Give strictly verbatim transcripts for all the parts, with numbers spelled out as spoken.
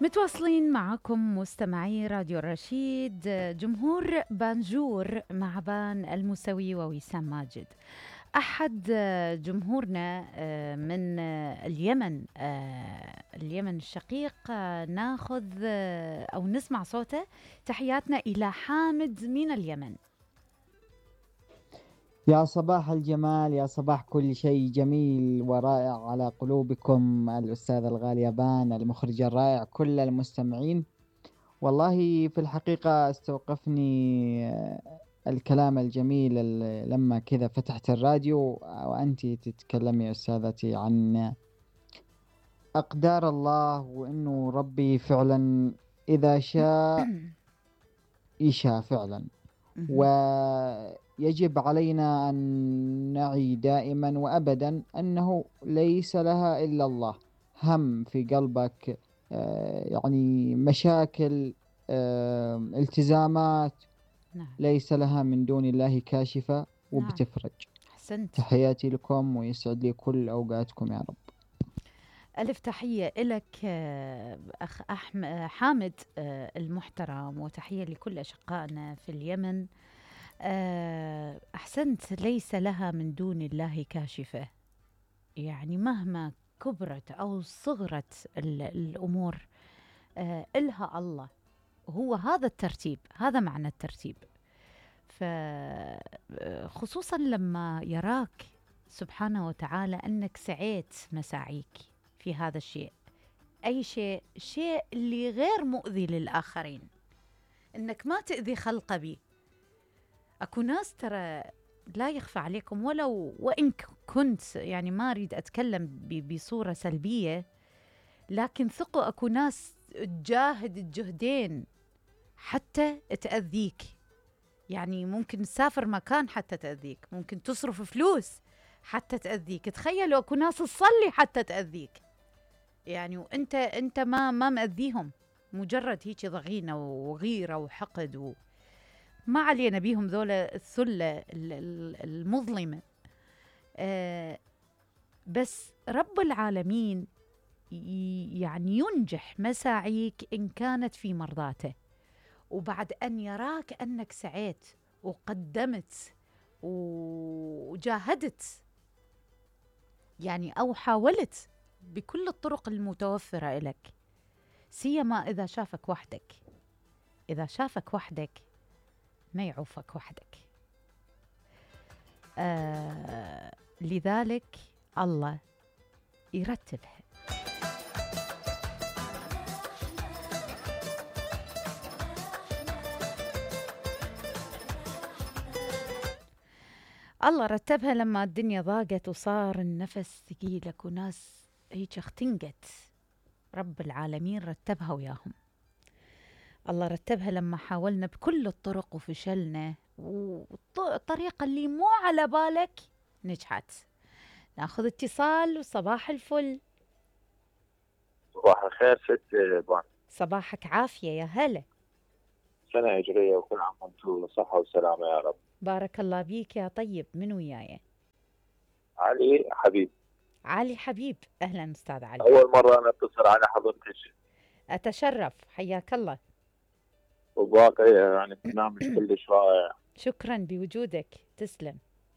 متواصلين معكم مستمعي راديو الرشيد، جمهور بانجور مع بان الموسوي ووسام ماجد. أحد جمهورنا من اليمن، اليمن الشقيق، ناخذ أو نسمع صوته. تحياتنا إلى حامد من اليمن. يا صباح الجمال، يا صباح كل شيء جميل ورائع على قلوبكم، الأستاذ الغالي بان، المخرج الرائع، كل المستمعين. والله في الحقيقة استوقفني آه، الكلام الجميل ال- لما كذا فتحت الراديو وأنت تتكلمي يا أستاذتي عن أقدار الله، وإنه ربي فعلا إذا شاء يشاء فعلا. ويجب علينا أن نعي دائما وأبدا أنه ليس لها إلا الله. هم في قلبك، آه، يعني مشاكل، آه، التزامات، نعم. ليس لها من دون الله كاشفة نعم. وبتفرج. أحسنت. تحياتي لكم ويسعد لي كل أوقاتكم يا رب. ألف تحية إلك أخ أحم... حامد المحترم، وتحية لكل أشقائنا في اليمن. أحسنت، ليس لها من دون الله كاشفة. يعني مهما كبرت أو صغرت الأمور، إلها الله. هو هذا الترتيب، هذا معنى الترتيب. فخصوصا لما يراك سبحانه وتعالى أنك سعيت مساعيك في هذا الشيء، أي شيء، شيء اللي غير مؤذي للآخرين، إنك ما تأذي خلق بي. أكو ناس ترى لا يخفى عليكم، ولو وإن كنت يعني ما أريد أتكلم بصورة سلبية، لكن ثقوا أكو ناس تجاهد الجهدين حتى تأذيك. يعني ممكن تسافر مكان حتى تأذيك، ممكن تصرف فلوس حتى تأذيك. تخيلوا أكو ناس تصلي حتى تأذيك، يعني وانت انت ما ما مأذيهم، مجرد هيك ضغينه وغيره وحقد و... ما علينا بيهم ذولا الثله المظلمه. آه بس رب العالمين يعني ينجح مساعيك إن كانت في مرضاته، وبعد أن يراك أنك سعيت وقدمت وجاهدت، يعني أو حاولت بكل الطرق المتوفرة لك، سيما إذا شافك وحدك. إذا شافك وحدك ما يعوفك وحدك. آه لذلك الله يرتبها. الله رتبها لما الدنيا ضاقت وصار النفس ثقيلك وناس هيك اختنقت، رب العالمين رتبها وياهم. الله رتبها لما حاولنا بكل الطرق وفشلنا، والطريقة اللي مو على بالك نجحت. ناخذ اتصال. وصباح الفل. صباح الخير ست بان. صباحك عافية، يا هلا. سنة هجرية وكل عام وانتم صحة وسلامة يا رب. بارك الله بيك يا طيب. من وياي؟ علي حبيب. علي حبيب، أهلا أستاذ علي. أول مرة أنا أتصل على حضرتك. أتشرف، حياك الله. وباقي يعني برنامج كلش رائع. شكرا بوجودك، تسلم.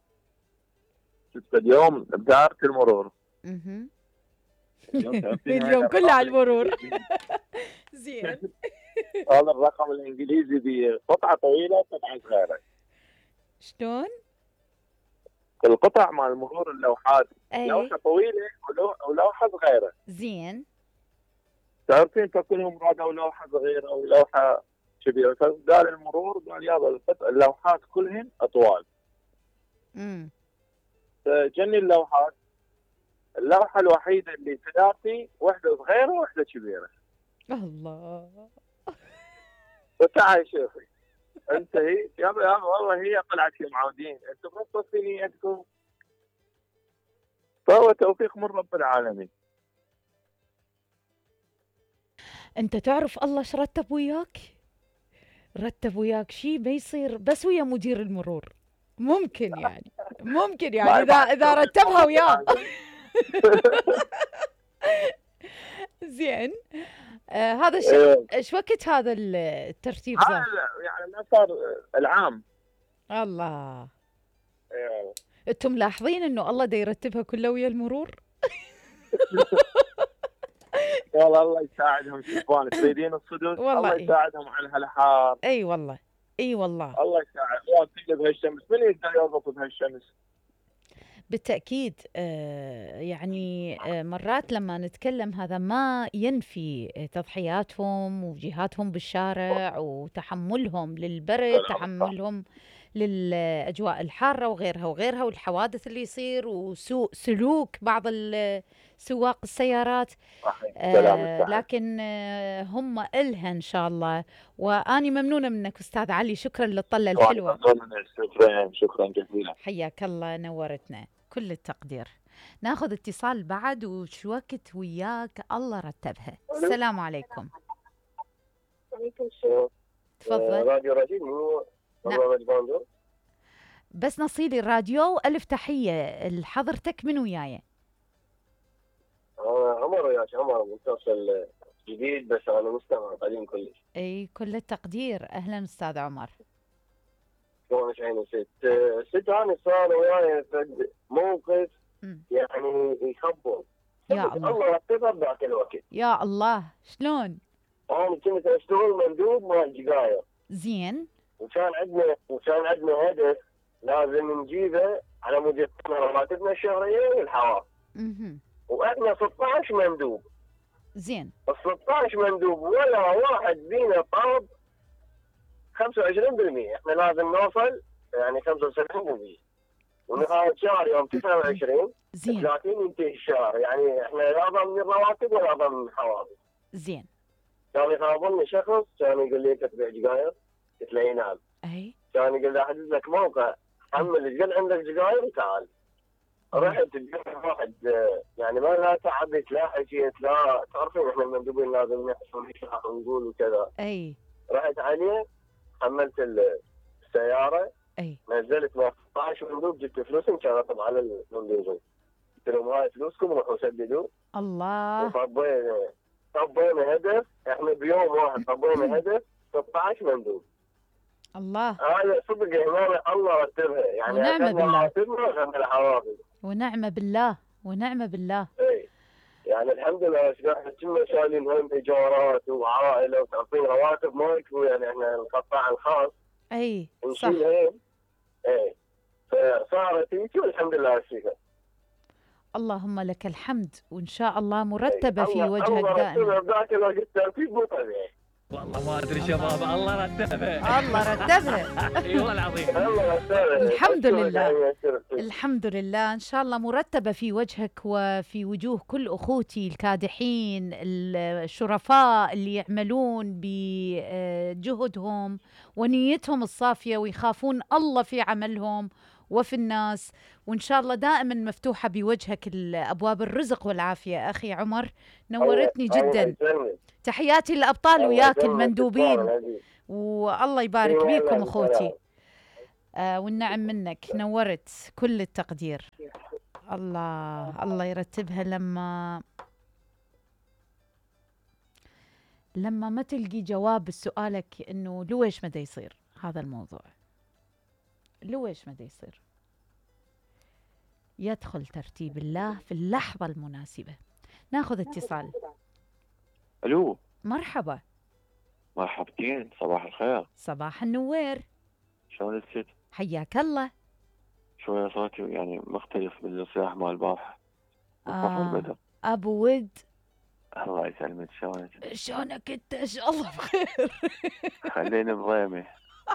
ست اليوم بدائرة المرور. اها اليوم كله على المرور. زين. هذا الرقم الإنجليزي بقطعة طويلة وقطعة صغيرة. شلون؟ القطع مال المرور اللوحات، أي. لوحة طويلة ولوحة صغيرة. زين. تعرفين تكون مراد أو لوحة صغيرة أو لوحة كبيرة، فقال المرور قال يابا اللوحات كلهن أطوال. امم فجني اللوحات، اللوحة الوحيدة اللي تدارتي واحدة صغيرة وواحدة كبيرة. الله. فتعال شوفي انت هي يابا يابا والله هي طلعت في معودين، انتم بس في نيتكم، فهو توفيق من رب العالمين. انت تعرف الله ايش رتب وياك؟ رتب وياك شيء بيصير بس ويا مدير المرور. ممكن يعني ممكن يعني اذا اذا رتبها وياه. زين. آه هذا ش... إيه. ايش وقت هذا الترتيب صار؟ هذا يعني ما صار العام. الله. إيه. انتم ملاحظين انه الله دا يرتبها كلها ويا المرور؟ والله الله يساعدهم شبان تريدين الصدق. والله الله إيه. يساعدهم على هالحار. اي والله اي والله الله يساعد. واقف بهالشمس، من يقدر يوقف بهالشمس؟ بالتأكيد. آه يعني آه مرات لما نتكلم هذا ما ينفي آه، تضحياتهم وجهاتهم بالشارع وتحملهم للبرد، تحملهم للأجواء الحارة وغيرها وغيرها، والحوادث اللي يصير وسوء سلوك بعض ال- سواق السيارات. صحيح. آه سلام. لكن آه هم إلها إن شاء الله. وأني ممنونة منك أستاذ علي، شكرا للطلة الحلوة. شكرا شكرا جزيلا. حياك الله، نورتنا، كل التقدير. ناخذ اتصال بعد وش وقت وياك الله رتبها. السلام عليكم. عليكم السلام. تفضل. راديو رشيد هو نعم. برنامج باندو. بس نصيلي الراديو ألف تحية لحضرتك من وياي. أنا عمر وياك، عمر متصل جديد بس أنا مستمع قديم كلش. اي كل التقدير، اهلا استاذ عمر. شلونك عيني ست؟ ست أنا صار وياي فد موقف مم. يعني يخبر. يا الله. الله رتبها بذاك الوقت. يا الله، شلون؟ أنا كنت أشتغل مندوب مال جقاير. زين. وكان عندنا وكان عندنا هدف لازم نجيبه على مود رواتبنا الشهرية والحوافز. اها. وإحنا ستة عشر مندوب. زين. ال ستة عشر مندوب ولا واحد فينا طلب خمسة وعشرين بالمئة. احنا لازم نوصل يعني خمسة وسبعين بالمئة. ونهاية الشهر يوم تسعة وعشرين زين. ثلاثين ينتهي الشهر، يعني احنا لا ضمن الرواتب ولا ضمن الحوافز. زين. كان يخابرني شخص كان يقول لي تبيع جقاير؟ قلت له نعم. اي. كان يقول لي احدد لك موقع، حمل ايش عندك جقاير وتعال. رحت الجقاير واحد يعني ما لا تعبت لا حكيت لا، تعرفين احنا المندوبين لازم نحصل ونقول وكذا. اي. رحت عليه حملت السيارة. اي. نزلت ستة عشر مندوب، جبت فلوسهم كان اطب على المندوبين. قلت لهم هاي فلوسكم روحوا سددوا. الله. وطبينا طبينا هدف، احنا بيوم واحد طبينا هدف ستة عشر مندوب. الله. هذا صدق امانه الله رتبها، يعني ونعم بالله. رواتبنا وأخذنا الحوافز. ونعم بالله ونعم بالله. اي يعني الحمد لله. احنا كنا شايلين هم ايجارات وعائله وتعطين رواتب ما يكفوا، يعني احنا القطاع الخاص اي صح. نشيلهم. اي فصارت هيك والحمد لله فيها. اللهم لك الحمد، وان شاء الله مرتبه في الله- وجهك الله دائما. رتبها بذاك الوقت ترتيب مو طبيعي. والله ما ادري شباب، الله رتبها. الله رتبها. اي والله العظيم. الله رتبها. الحمد أشكرك لله. يا شرفتي. الحمد لله، ان شاء الله مرتبه في وجهك وفي وجوه كل اخوتي الكادحين الشرفاء اللي يعملون بجهدهم ونيتهم الصافيه ويخافون الله في عملهم وفي الناس. وإن شاء الله دائما مفتوحة بوجهك أبواب الرزق والعافية. أخي عمر نورتني الله- الله جدا. يسلمك. تحياتي للأبطال الله وياك يسلمك. المندوبين، شكراً. والله يبارك إي والله بيكم أخوتي. سلام. آه والنعم منك، نورت، كل التقدير. الله الله يرتبها. لما لما ما تلقي جواب سؤالك إنه لويش مدى يصير هذا الموضوع، لويش مدى يصير، يدخل ترتيب الله في اللحظة المناسبة. ناخذ اتصال. الو مرحبا. مرحبتين، صباح الخير. صباح النوير. شلون الست؟ حياك الله. شوية صوتي يعني مختلف بالصياح مال البارحة. الصبح آه. والبدر. أبو ود، الله يسلمك، شلونك؟ شلونك انت؟ ان شاء الله بخير. خليني بضيمي.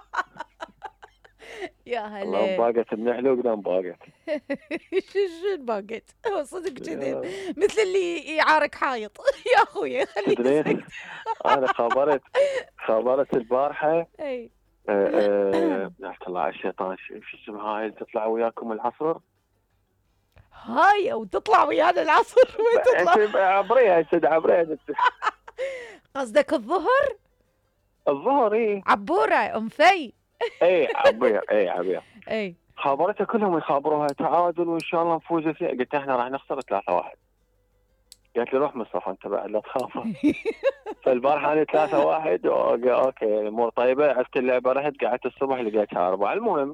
يا الله هلا. باقت منحلو قدام باقت. شو شو باقت؟ هو صدق كذي مثل اللي يعارك حايط. يا اخوي خليني تدرين انا خبرت خبرت البارحة. اي طلع على الشيطان، شو اسمها هاي اللي تطلع وياكم العصر؟ هاي وتطلع ويانا العصر. وين تطلع؟ انت عبريها سد عبريها. قصدك الظهر؟ الظهر اي عبورة ام في. اي عبير اي عبير. اي خابرتها كلهم يخابروها تعادل وان شاء الله نفوز فيها. قلت احنا راح نخسر ثلاثة واحد. قالت لي روح مصطفى انت بعد لا تخاف. فالبارحه انا ثلاثة واحد اوكي اوكي الامور طيبه، عرفت اللعبه، رحت قعدت الصبح لقيتها اربعه. المهم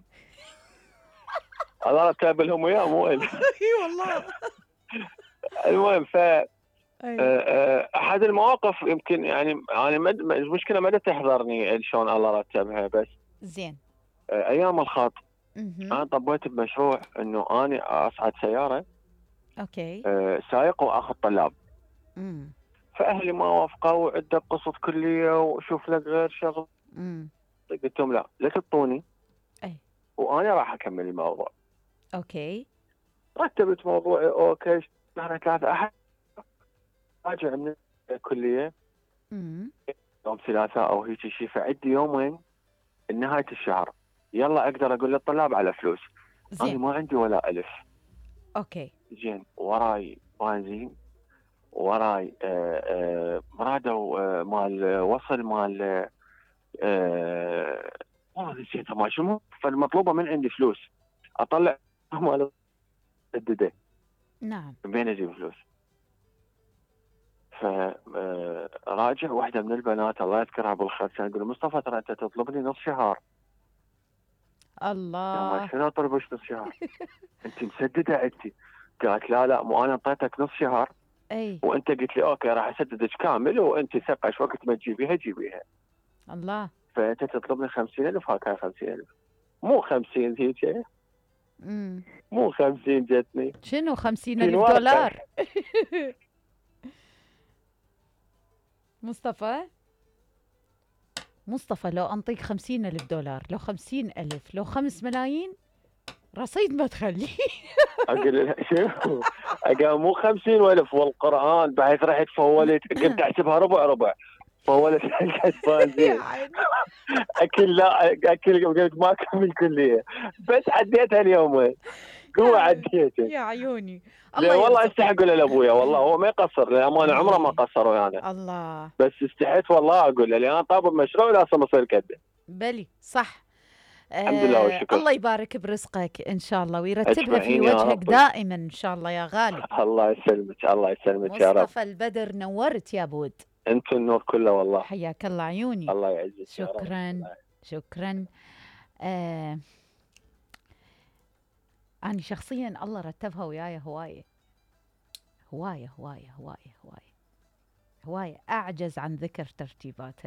الله تقابلهم وياه مو إلي. اي والله. المهم ف أي. آه، آه، احد المواقف يمكن يعني انا مد... المشكله ما تحضرني شلون الله رتبها، بس زين. آه، ايام الخط مهم. انا طبيت بمشروع انه انا اصعد سياره اوكي. آه، سايق واخذ طلاب. امم فاهلي ما وافقوا وعده قصص كليه وشوف لك غير شغل. امم قلت لهم لا لا تبطوني اي. وانا راح اكمل الموضوع. اوكي. رتبت موضوعي اوكي. شهر ثلاثة احد راجع من الكليه امم يوم ثلاثاء او هيك شيء، فعندي يومين نهايه الشهر يلا اقدر اقول للطلاب على فلوس. انا زين. ما عندي ولا الف. اوكي. زين وراي بنزين وراي آه آه مرادو آه مال وصل مال آه والله نسيتها ما شنو، فالمطلوبه من عندي فلوس اطلع مال الدده نعم. بين اجيب فلوس. فراجع واحده من البنات الله يذكرها بالخير كانت تقول مصطفى ترى انت تطلبني نص شهر. يا ما الله. شنو اطلبش نص شهر؟ انت مسدده انت؟ قالت لا لا مو انا اعطيتك نص شهر اي. وانت قلت لي اوكي راح اسددك كامل وانت ثقش وقت ما تجيبيها جيبيها. الله. فانت تطلبني خمسين ألف هاكا خمسين ألف مو خمسين هيك امم مو خمسين جتني شنو خمسين في ألف ورقة. دولار؟ مصطفى مصطفى لو أنطيك خمسين ألف دولار، لو خمسين ألف، لو خمس ملايين رصيد ما تخلي. اقول لها شنو؟ اقول مو خمسين ألف والقران بحيث رحت فولت قمت احسبها ربع ربع فولت حلقة بنزين. يا عيني. اكل لا اكل قلت ما اكمل كليه بس عديتها اليومين قوه عديتها. يا عيوني. لا والله يرزقك. استحق له لابويا والله هو ما يقصر للامانه عمره ما قصروا يعني، الله. بس استحيت والله اقول له لان طاب بمشروع لازم اصير كده. بلي صح. الحمد لله آه والشكر. الله يبارك برزقك ان شاء الله ويرتبها في أجمعين يا وجهك رب. دائما ان شاء الله يا غالي. الله يسلمك الله يسلمك يا رب. مصطفى البدر نورت يا بود. انتم النور كله والله. حياك الله عيوني. الله يعزك يا رب. شكرا شكرا. آه أنا شخصيا الله رتبها وياي هواية هواية هواية هواية هواية هواية أعجز عن ذكر ترتيباتها.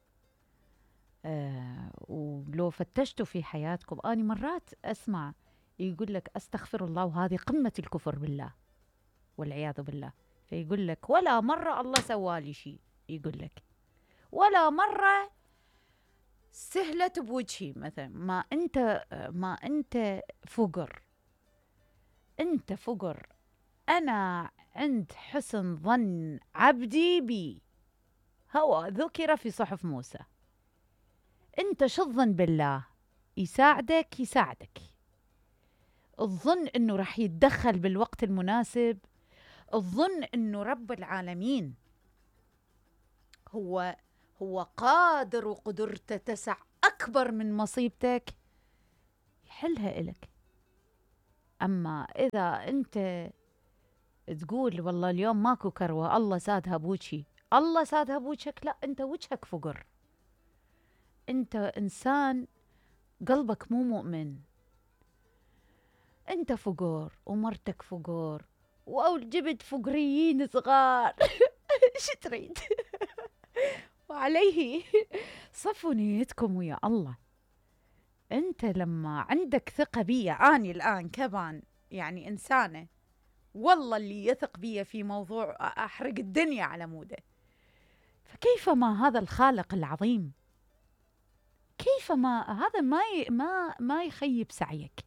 آه ولو فتشتوا في حياتكم أنا مرات أسمع يقول لك أستغفر الله وهذه قمة الكفر بالله والعياذ بالله. فيقول لك ولا مرة الله سوالي شيء، يقول لك ولا مرة سهلت بوجهي مثلا. ما أنت ما أنت فقر، أنت فقر. أنا عند حسن ظن عبدي بي هو ذكر في صحف موسى. أنت شو الظن بالله؟ يساعدك يساعدك. الظن أنه رح يتدخل بالوقت المناسب. الظن أنه رب العالمين هو هو قادر وقدرته تسع أكبر من مصيبتك يحلها إلك. أما إذا أنت تقول والله اليوم ماكو كروة الله سادها بوجهي، الله سادها بوجهك، لا أنت وجهك فقر. أنت إنسان قلبك مو مؤمن. أنت فقر ومرتك فقر وجبت فقريين صغار. شو تريد؟ وعليه صفوا نيتكم ويا الله. أنت لما عندك ثقة بي أني الآن كمان يعني إنسانة والله اللي يثق بي في موضوع أحرق الدنيا على موده، فكيف ما هذا الخالق العظيم كيف ما هذا ما ي... ما ما يخيب سعيك.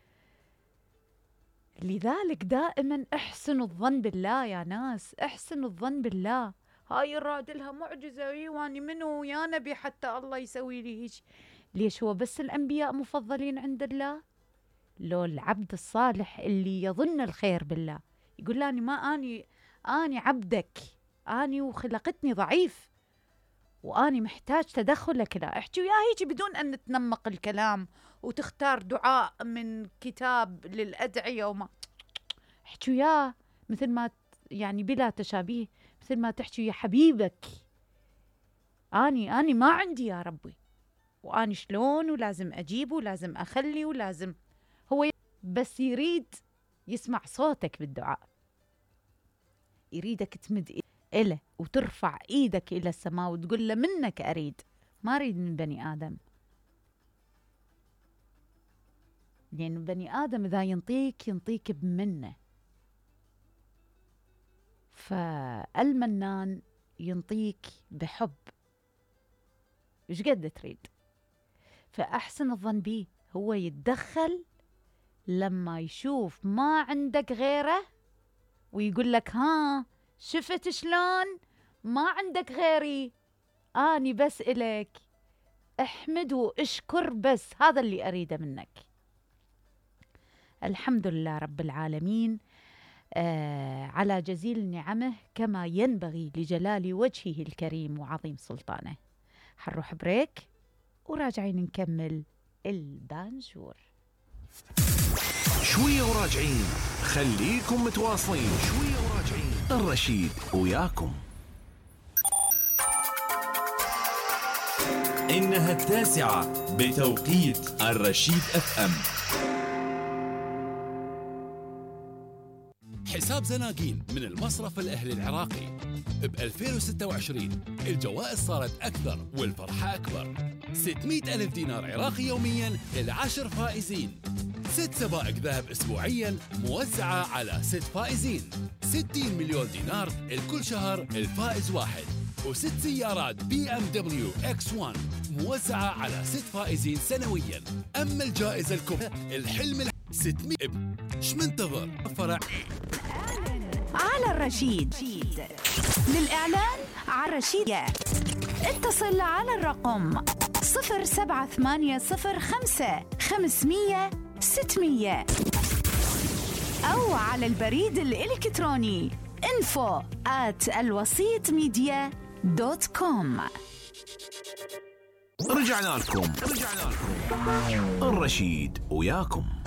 لذلك دائما احسنوا الظن بالله يا ناس، احسنوا الظن بالله. هاي الراد لها معجزة واني منو يا نبي حتى الله يسوي لي هيك. ليش هو بس الأنبياء مفضلين عند الله؟ لو العبد الصالح اللي يظن الخير بالله يقول لاني ما اني اني عبدك، اني وخلقتني ضعيف واني محتاج تدخلك. لا احكي وياه هيك بدون ان نتنمق الكلام وتختار دعاء من كتاب للأدعية وما احكي وياه مثل ما يعني بلا تشابيه، مثل ما تحكي يا حبيبك اني اني ما عندي يا ربي، واني شلون ولازم اجيبه ولازم اخلي ولازم. هو بس يريد يسمع صوتك بالدعاء، يريدك تمد إله وترفع ايدك الى السماء وتقول له منك اريد، ما اريد من بني ادم. لأن بني آدم إذا ينطيك ينطيك بمنه، فالمنان ينطيك بحب إيش قد تريد. فأحسن الظن بيه، هو يتدخل لما يشوف ما عندك غيره ويقول لك ها شفت شلون ما عندك غيري، آني بس إليك احمد واشكر، بس هذا اللي أريده منك. الحمد لله رب العالمين آه على جزيل نعمه كما ينبغي لجلال وجهه الكريم وعظيم سلطانه. حنروح بريك وراجعين نكمل البانجور. شوية وراجعين، خليكم متواصلين. شوية وراجعين، الرشيد وياكم. إنها التاسعة بتوقيت الرشيد اف ام. حساب زناقين من المصرف الأهلي العراقي ب ألفين وستة وعشرين الجوائز صارت أكثر والفرحة أكبر. ستمئة ألف دينار عراقي يومياً للعشر فائزين، ست سبائك ذهب أسبوعياً موزعة على ست فائزين، ستين مليون دينار لكل شهر الفائز واحد، وست سيارات بي ام دبليو اكس واحد موزعة على ست فائزين سنوياً. أما الجائزة الكبرى الحلم ستمئة، ايش منتظر؟ فرع على الرشيد. للإعلان على الرشيد اتصل على الرقم صفر سبعة ثمانية صفر خمسة خمسمية ستمية أو على البريد الإلكتروني info at الوسيط ميديا دوت كوم. رجعنا لكم رجعنا لكم الرشيد وياكم.